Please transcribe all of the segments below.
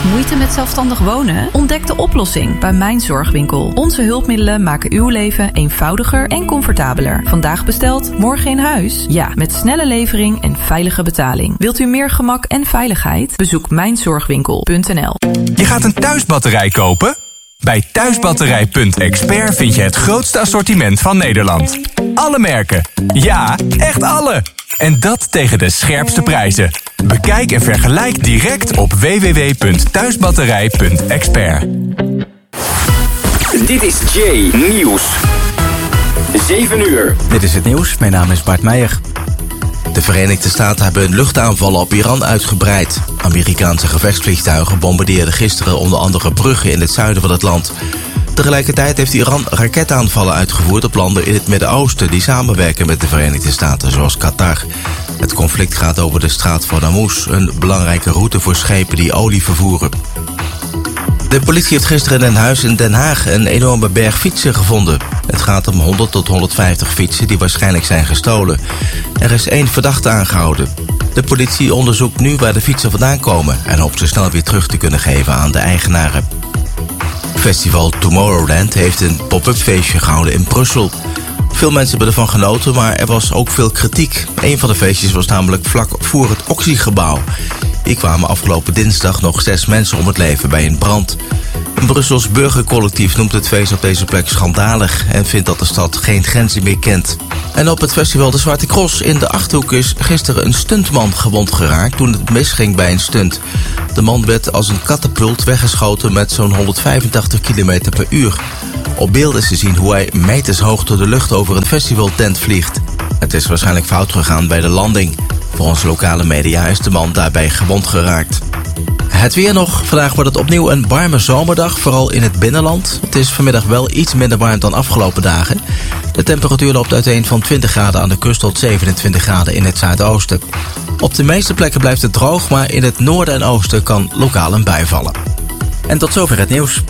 Moeite met zelfstandig wonen? Ontdek de oplossing bij Mijn Zorgwinkel. Onze hulpmiddelen maken uw leven eenvoudiger en comfortabeler. Vandaag besteld, morgen in huis? Ja, met snelle levering en veilige betaling. Wilt u meer gemak en veiligheid? Bezoek mijnzorgwinkel.nl. Je gaat een thuisbatterij kopen? Bij Thuisbatterij.expert vind je het grootste assortiment van Nederland. Alle merken. Ja, echt alle. En dat tegen de scherpste prijzen. Bekijk en vergelijk direct op www.thuisbatterij.expert. Dit is Jay Nieuws. 7 uur. Dit is het nieuws. Mijn naam is Bart Meijer. De Verenigde Staten hebben hun luchtaanvallen op Iran uitgebreid. Amerikaanse gevechtsvliegtuigen bombardeerden gisteren onder andere bruggen in het zuiden van het land. Tegelijkertijd heeft Iran raketaanvallen uitgevoerd op landen in het Midden-Oosten die samenwerken met de Verenigde Staten, zoals Qatar. Het conflict gaat over de straat van Hormuz, een belangrijke route voor schepen die olie vervoeren. De politie heeft gisteren in een huis in Den Haag een enorme berg fietsen gevonden. Het gaat om 100 tot 150 fietsen die waarschijnlijk zijn gestolen. Er is 1 verdachte aangehouden. De politie onderzoekt nu waar de fietsen vandaan komen en hoopt ze snel weer terug te kunnen geven aan de eigenaren. Festival Tomorrowland heeft een pop-up feestje gehouden in Brussel. Veel mensen hebben ervan genoten, maar er was ook veel kritiek. Een van de feestjes was namelijk vlak voor het Oxy-gebouw. Hier kwamen afgelopen dinsdag nog 6 mensen om het leven bij een brand. Een Brussels burgercollectief noemt het feest op deze plek schandalig en vindt dat de stad geen grenzen meer kent. En op het festival De Zwarte Cross in de Achterhoek is gisteren een stuntman gewond geraakt toen het misging bij een stunt. De man werd als een katapult weggeschoten met zo'n 185 km per uur. Op beeld is te zien hoe hij metershoog door de lucht over een festivaltent vliegt. Het is waarschijnlijk fout gegaan bij de landing. Volgens lokale media is de man daarbij gewond geraakt. Het weer nog. Vandaag wordt het opnieuw een warme zomerdag, vooral in het binnenland. Het is vanmiddag wel iets minder warm dan afgelopen dagen. De temperatuur loopt uiteen van 20 graden aan de kust tot 27 graden in het zuidoosten. Op de meeste plekken blijft het droog, maar in het noorden en oosten kan lokaal een bui vallen. En tot zover het nieuws.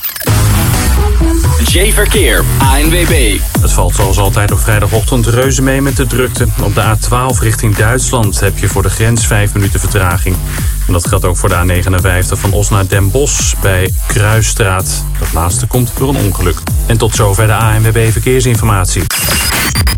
J-Verkeer, ANWB. Het valt zoals altijd op vrijdagochtend reuze mee met de drukte. Op de A12 richting Duitsland heb je voor de grens 5 minuten vertraging. En dat geldt ook voor de A59 van Os naar Den Bosch bij Kruisstraat. Dat laatste komt door een ongeluk. En tot zover de ANWB Verkeersinformatie.